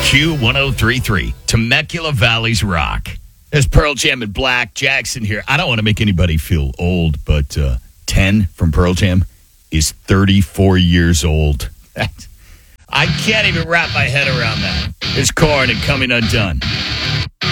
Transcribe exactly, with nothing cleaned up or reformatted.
Q one oh three point three, Temecula Valley's Rock. There's Pearl Jam and Black Jackson here. I don't want to make anybody feel old, but uh, ten from Pearl Jam is thirty-four years old. I can't even wrap my head around that. It's Korn and Coming Undone.